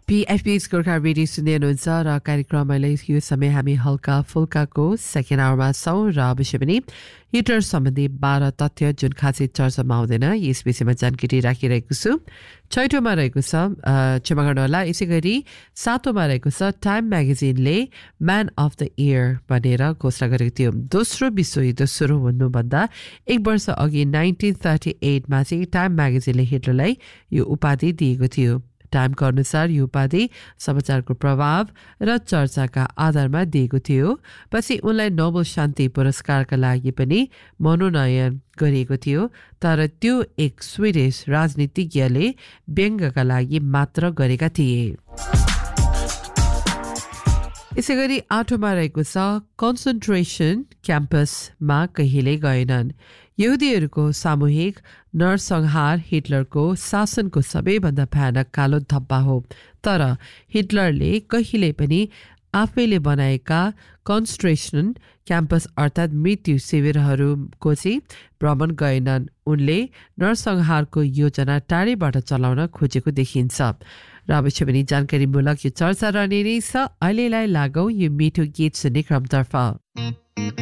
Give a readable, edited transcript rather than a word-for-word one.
PFP's Gorkha radio सुन्दै हुनुहुन्छ र कार्यक्रमलाई यो समय हामी हल्का फुल्काको सेकेन्ड आवरमा छौँ र अवश्य पनि हिटर सम्बन्धी 12 तथ्य जुन खासै चर्चामा आउँदैन यस विषयमा जानकारी राखिरहेको छु। छैटौँमा रहेको छ क्षमा गर्नुहोला, यसै गरी सातौँमा रहेको छ time म्यागजिनले man of the year भनेर घोषणा गरेको थियो। दोस्रो विश्वयुद्ध सुरु हुनुभन्दा एक वर्ष अघि 1938मा चाहिँ टाइम म्यागजिनले हिटलरलाई यो उपाधि दिएको थियो। टाइमको अनुसार यो उपाधि समाचारको प्रभाव र चर्चाका आधारमा दिएको थियो। पछि उनलाई नोबेल शान्ति पुरस्कारका लागि पनि मनोनयन गरिएको थियो, तर त्यो एक स्विडिश राजनीतिज्ञले व्यङ्ग्यका लागि मात्र गरेका थिए। यसै गरी आठौँमा रहेको छ कन्सन्ट्रेसन क्याम्पसमा कहिले गएनन्। यहुदीहरूको सामूहिक नरसंहार हिटलरको शासनको सबैभन्दा भयानक कालो धब्बा हो, तर हिटलरले कहिले पनि आफैले बनाएका कन्सन्ट्रेसन क्याम्पस अर्थात् मृत्यु शिविरहरूको चाहिँ भ्रमण गएनन्। उनले नरसंहारको योजना टाढैबाट चलाउन खोजेको देखिन्छ र अवश्य पनि जानकारीमूलक यो चर्चा रहने नै छ। अहिलेलाई लागौँ यो मिठो गीत सुन्ने क्रमतर्फ।